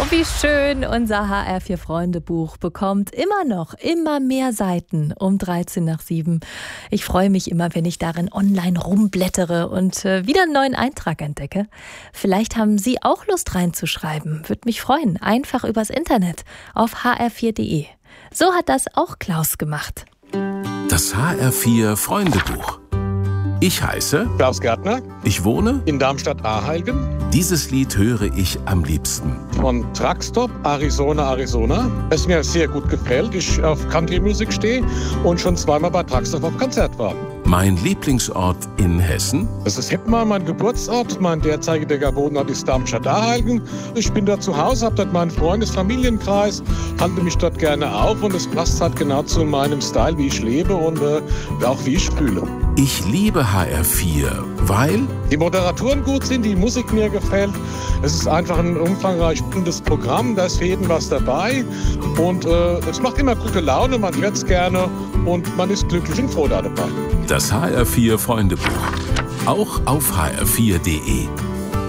wie schön, unser HR4-Freunde-Buch bekommt immer mehr Seiten um 6:13. Ich freue mich immer, wenn ich darin online rumblättere und wieder einen neuen Eintrag entdecke. Vielleicht haben Sie auch Lust reinzuschreiben. Würde mich freuen. Einfach übers Internet auf hr4.de. So hat das auch Klaus gemacht. Das HR4-Freundebuch. Ich heiße Klaus Gärtner. Ich wohne In Darmstadt-Arheilgen. Dieses Lied höre ich am liebsten. Von Truckstop, Arizona. Es mir sehr gut gefällt. Ich auf Country-Musik stehe und schon zweimal bei Truckstop auf Konzert war. Mein Lieblingsort in Hessen? Das ist Hettmar, mein Geburtsort. Mein derzeitiger Wohnort ist Darmstadt-Arheilgen. Ich bin da zu Hause, habe dort meinen Familienkreis, halte mich dort gerne auf und es passt halt genau zu meinem Style, wie ich lebe und auch wie ich fühle. Ich liebe HR4, weil die Moderatoren gut sind, die Musik mir gefällt. Es ist einfach ein umfangreich buntes Programm, da ist für jeden was dabei. Und es macht immer gute Laune, man hört es gerne und man ist glücklich und froh da dabei. Das HR4-Freundebuch. Auch auf hr4.de.